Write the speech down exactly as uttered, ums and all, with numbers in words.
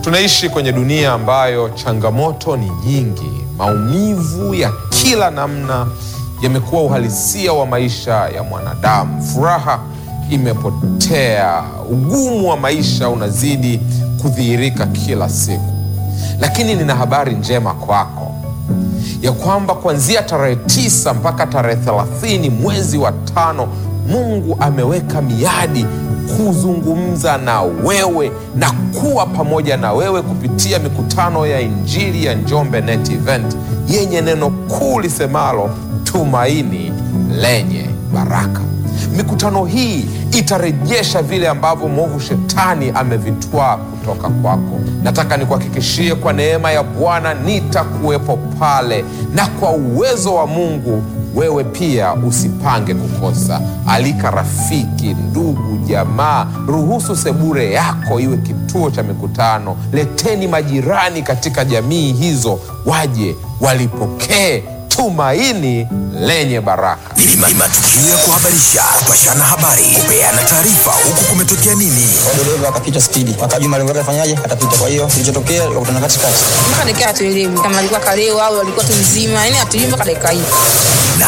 Tunaishi kwenye dunia ambayo changamoto ni nyingi. Maumivu ya kila namna yamekuwa uhalisia wa maisha ya mwanadamu. Furaha imepotea, ugumu wa maisha unazidi kudhihirika kila siku. Lakini nina habari njema kwako, ya kwamba kuanzia tarehe tisa mpaka tarehe thelathini mwezi wa tano, Mungu ameweka miadi kuzungumza na wewe na kuwa pamoja na wewe kupitia mikutano ya Injili ya Njombe Net Event yenye neno kuu lisemalo tumaini lenye baraka. Mikutano hii itarejesha vile ambavyo mwovu shetani amevitwaa kutoka kwako. Nataka nikuhakikishie kwa neema ya Bwana nitakuwepo pale, na kwa uwezo wa Mungu wewe pia usipange kukosa. Alika rafiki, ndugu, jamaa. Ruhusu sebure yako iwe kituo cha mikutano. Leteni majirani katika jamii hizo, waje walipokee tumaini lenye baraka. Ni matukio ya kuhabarisha, kupashana habari, kupeana taarifa, huku kumetokea nini. Dereva akapita spidi, akajua malengo yake afanyaje, atapita. Kwa hiyo kilichotokea wakutana katikati. Mpaka dakika hatuelewi kama alikuwa kalewa au alikuwa tu mzima, yani hatujui mpaka dakika hii. Na